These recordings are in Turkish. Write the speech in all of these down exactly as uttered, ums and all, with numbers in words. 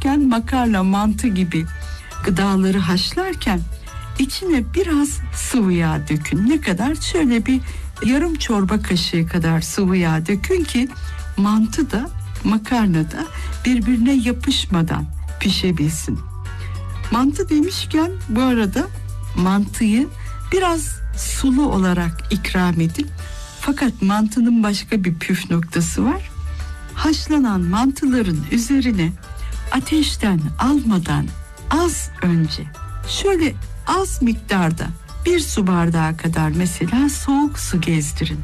demişken makarna, mantı gibi gıdaları haşlarken içine biraz sıvı yağ dökün. Ne kadar? Şöyle bir yarım çorba kaşığı kadar sıvı yağ dökün ki mantı da makarna da birbirine yapışmadan pişebilsin. Mantı demişken bu arada mantıyı biraz sulu olarak ikram edin. Fakat mantının başka bir püf noktası var. Haşlanan mantıların üzerine ateşten almadan az önce şöyle az miktarda bir su bardağı kadar mesela soğuk su gezdirin.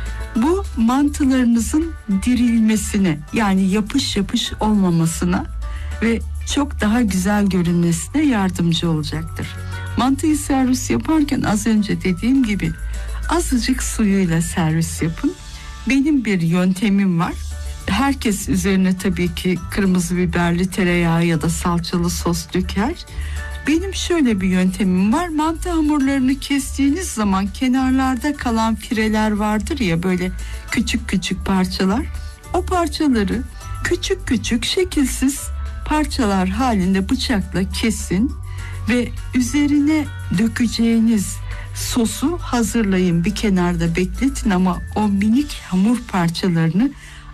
Bu mantılarınızın dirilmesine, yani yapış yapış olmamasına ve çok daha güzel görünmesine yardımcı olacaktır. Mantıyı servis yaparken az önce dediğim gibi azıcık suyuyla servis yapın. Benim bir yöntemim var. Herkes üzerine tabii ki kırmızı biberli tereyağı ya da salçalı sos döker. Benim şöyle bir yöntemim var. Mantı hamurlarını kestiğiniz zaman kenarlarda kalan fireler vardır ya, böyle küçük küçük parçalar. O parçaları küçük küçük şekilsiz parçalar halinde bıçakla kesin ve üzerine dökeceğiniz sosu hazırlayın, bir kenarda bekletin ama o minik hamur parçalarını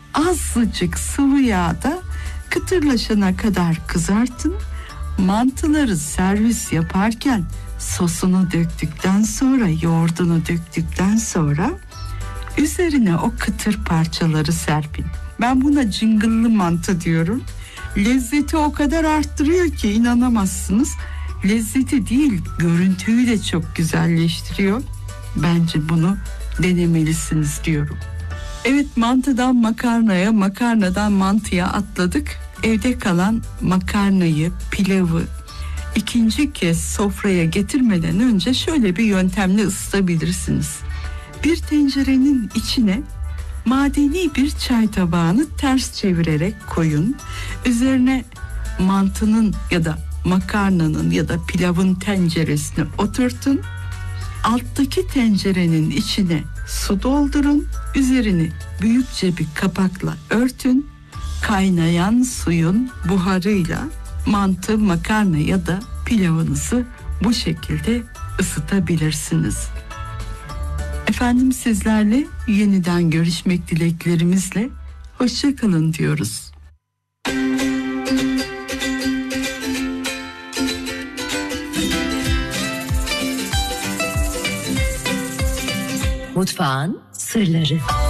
azıcık sıvı yağda kıtırlaşana kadar kızartın. Mantıları servis yaparken sosunu döktükten sonra, yoğurdunu döktükten sonra üzerine o kıtır parçaları serpin. Ben buna cıngıllı mantı diyorum. Lezzeti o kadar arttırıyor ki inanamazsınız. Lezzeti değil, görüntüyü de çok güzelleştiriyor. Bence bunu denemelisiniz diyorum. Evet, mantıdan makarnaya, makarnadan mantıya atladık. Evde kalan makarnayı, pilavı ikinci kez sofraya getirmeden önce şöyle bir yöntemle ısıtabilirsiniz. Bir tencerenin içine madeni bir çay tabağını ters çevirerek koyun. Üzerine mantının ya da makarnanın ya da pilavın tenceresini oturtun. Alttaki tencerenin içine su doldurun. Üzerini büyükçe bir kapakla örtün. Kaynayan suyun buharıyla mantı, makarna ya da pilavınızı bu şekilde ısıtabilirsiniz. Efendim, sizlerle yeniden görüşmek dileklerimizle hoşça kalın diyoruz. Mutfağın sırları.